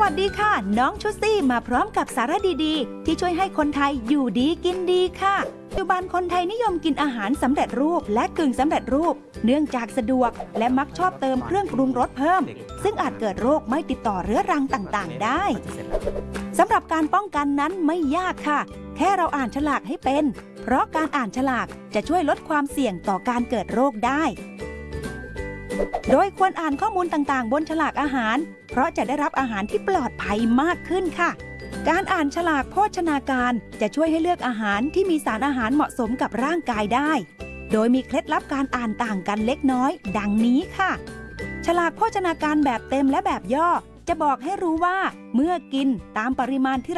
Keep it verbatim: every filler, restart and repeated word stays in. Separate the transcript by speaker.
Speaker 1: วัสดีค่ะน้องชุซี่มาพร้อมกับสาระดีๆที่ช่วยให้คนไทยอยู่ดีกินดีค่ะปัจจุบันคนไทยนิยมกินอาหารสำเร็จรูปและกึ่งสำเร็จรูปเนื่องจากสะดวกและมักชอบเติมเครื่องปรุงรสเพิ่มซึ่งอาจเกิดโรคไม่ติดต่อเรื้อรังต่างๆได้สำหรับการป้องกันนั้นไม่ยากค่ะแค่เราอ่านฉลากให้เป็นเพราะการอ่านฉลากจะช่วยลดความเสี่ยงต่อการเกิดโรคได้โดยควรอ่านข้อมูลต่างๆบนฉลากอาหารเพราะจะได้รับอาหารที่ปลอดภัยมากขึ้นค่ะการอ่านฉลากโภชนาการจะช่วยให้เลือกอาหารที่มีสารอาหารเหมาะสมกับร่างกายได้โดยมีเคล็ดลับการอ่านต่างกันเล็กน้อยดังนี้ค่ะฉลากโภชนาการแบบเต็มและแบบย่อจะบอกให้รู้ว่าเมื่อกินตามปริมาณที่